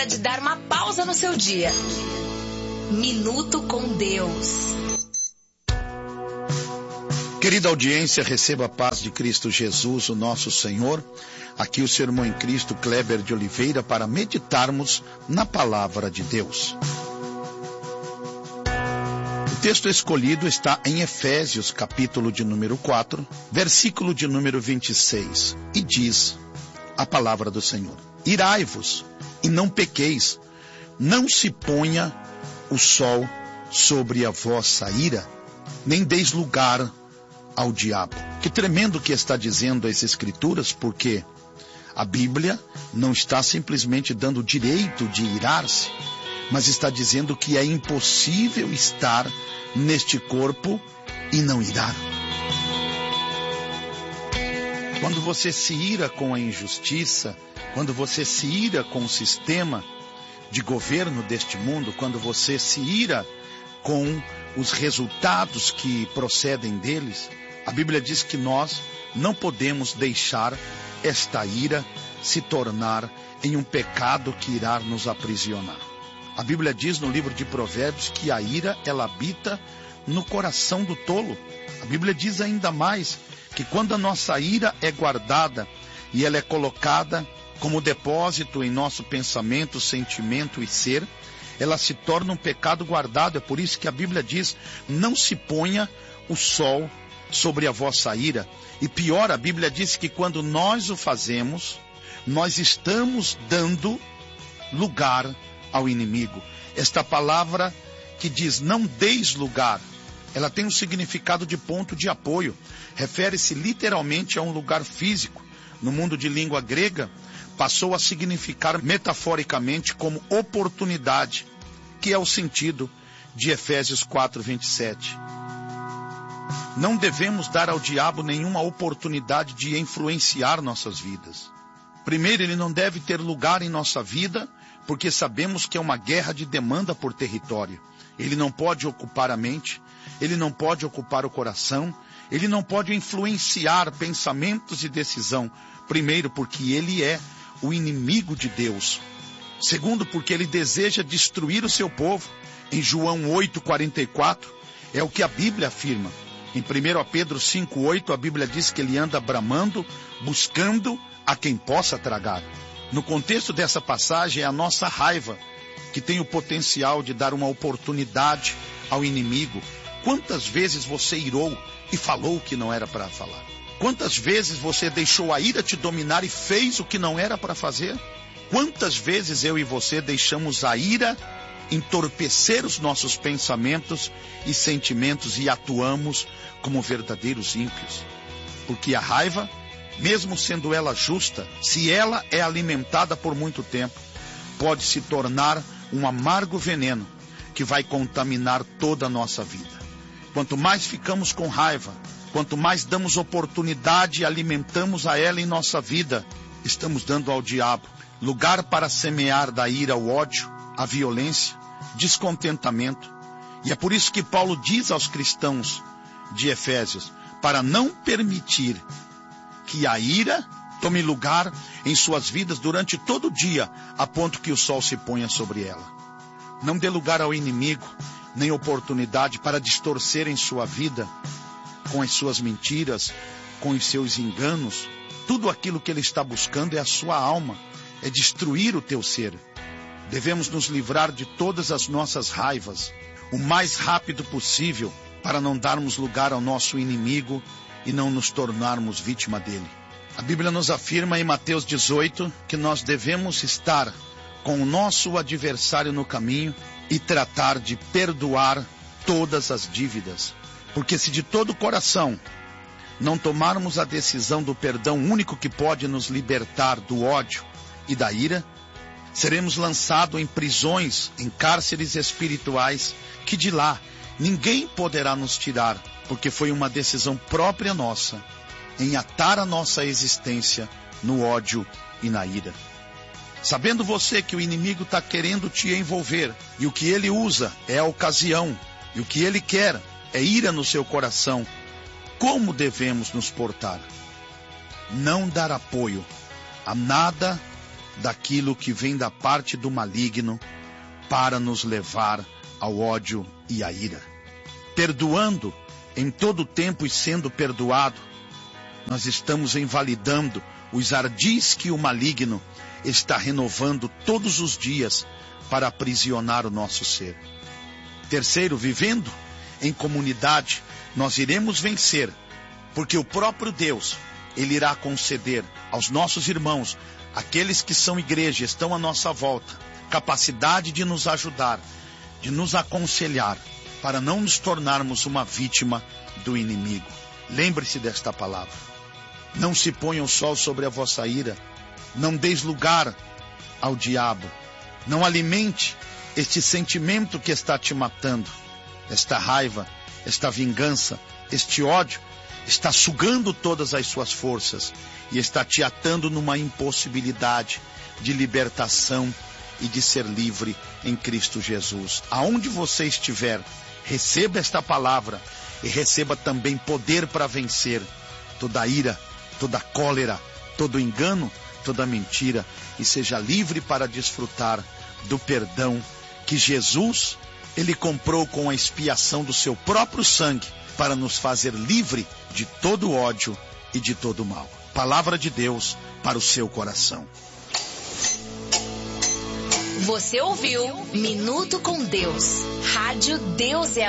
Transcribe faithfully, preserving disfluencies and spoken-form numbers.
hora de dar uma pausa no seu dia. Minuto com Deus. Querida audiência, receba a paz de Cristo Jesus, o nosso Senhor. Aqui o seu irmão em Cristo, Kleber de Oliveira, para meditarmos na palavra de Deus. O texto escolhido está em Efésios, capítulo de número quatro, versículo de número vinte e seis, e diz a palavra do Senhor: Irai-vos e não pequeis, não se ponha o sol sobre a vossa ira, nem deis lugar ao diabo. Que tremendo que está dizendo as Escrituras, porque a Bíblia não está simplesmente dando o direito de irar-se, mas está dizendo que é impossível estar neste corpo e não irar. Quando você se ira com a injustiça, quando você se ira com o sistema de governo deste mundo, quando você se ira com os resultados que procedem deles, a Bíblia diz que nós não podemos deixar esta ira se tornar em um pecado que irá nos aprisionar. A Bíblia diz no livro de Provérbios que a ira, ela habita no coração do tolo. A Bíblia diz ainda mais que quando a nossa ira é guardada e ela é colocada como depósito em nosso pensamento, sentimento e ser, ela se torna um pecado guardado. É por isso que a Bíblia diz: não se ponha o sol sobre a vossa ira. E pior, a Bíblia diz que quando nós o fazemos, nós estamos dando lugar ao inimigo. Esta palavra que diz não deis lugar, ela tem um significado de ponto de apoio. Refere-se literalmente a um lugar físico. No mundo de língua grega, passou a significar metaforicamente como oportunidade, que é o sentido de Efésios quatro, vinte e sete. Não devemos dar ao diabo nenhuma oportunidade de influenciar nossas vidas. Primeiro, ele não deve ter lugar em nossa vida, porque sabemos que é uma guerra de demanda por território. Ele não pode ocupar a mente, ele não pode ocupar o coração, ele não pode influenciar pensamentos e decisão. Primeiro, porque ele é o inimigo de Deus. Segundo, porque ele deseja destruir o seu povo. Em João oito, quarenta e quatro, é o que a Bíblia afirma. Em primeiro Pedro cinco, oito, a Bíblia diz que ele anda bramando, buscando a quem possa tragar. No contexto dessa passagem, é a nossa raiva que tem o potencial de dar uma oportunidade ao inimigo. Quantas vezes você irou e falou o que não era para falar? Quantas vezes você deixou a ira te dominar e fez o que não era para fazer? Quantas vezes eu e você deixamos a ira entorpecer os nossos pensamentos e sentimentos e atuamos como verdadeiros ímpios? Porque a raiva, mesmo sendo ela justa, se ela é alimentada por muito tempo, pode se tornar um amargo veneno que vai contaminar toda a nossa vida. Quanto mais ficamos com raiva, quanto mais damos oportunidade e alimentamos a ela em nossa vida, estamos dando ao diabo lugar para semear da ira o ódio, a violência, descontentamento. E é por isso que Paulo diz aos cristãos de Efésios, para não permitir que a ira tome lugar em suas vidas durante todo o dia, a ponto que o sol se ponha sobre ela. Não dê lugar ao inimigo, nem oportunidade para distorcer em sua vida, com as suas mentiras, com os seus enganos. Tudo aquilo que ele está buscando é a sua alma, é destruir o teu ser. Devemos nos livrar de todas as nossas raivas o mais rápido possível, para não darmos lugar ao nosso inimigo e não nos tornarmos vítima dele. A Bíblia nos afirma em Mateus dezoito que nós devemos estar com o nosso adversário no caminho e tratar de perdoar todas as dívidas. Porque se de todo o coração não tomarmos a decisão do perdão único que pode nos libertar do ódio e da ira, seremos lançados em prisões, em cárceres espirituais, que de lá ninguém poderá nos tirar, porque foi uma decisão própria nossa, em atar a nossa existência no ódio e na ira. Sabendo você que o inimigo está querendo te envolver, e o que ele usa é a ocasião, e o que ele quer é ira no seu coração, como devemos nos portar? Não dar apoio a nada daquilo que vem da parte do maligno para nos levar ao ódio e à ira. Perdoando em todo o tempo e sendo perdoado, nós estamos invalidando os ardis que o maligno está renovando todos os dias para aprisionar o nosso ser. Terceiro, vivendo em comunidade, nós iremos vencer, porque o próprio Deus, Ele irá conceder aos nossos irmãos, aqueles que são igreja, estão à nossa volta, capacidade de nos ajudar, de nos aconselhar, para não nos tornarmos uma vítima do inimigo. Lembre-se desta palavra. Não se ponha o sol sobre a vossa ira, não deis lugar ao diabo, não alimente este sentimento que está te matando, esta raiva, esta vingança, este ódio, está sugando todas as suas forças e está te atando numa impossibilidade de libertação e de ser livre em Cristo Jesus. Aonde você estiver, receba esta palavra e receba também poder para vencer toda ira, toda cólera, todo engano, toda mentira, e seja livre para desfrutar do perdão que Jesus, Ele comprou com a expiação do seu próprio sangue para nos fazer livre de todo ódio e de todo mal. Palavra de Deus para o seu coração. Você ouviu Minuto com Deus. Rádio Deus é